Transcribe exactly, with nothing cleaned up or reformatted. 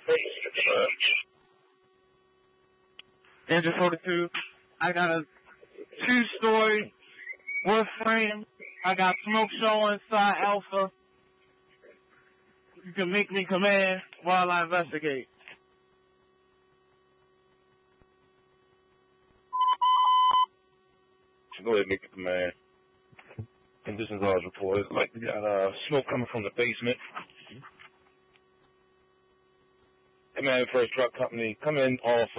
Engine forty-two. I got a two-story wood frame. I got smoke show inside Alpha. You can make me command while I investigate. Go ahead and make the command. Conditions are as reported. Like we got uh, smoke coming from the basement. Command first truck company, come in all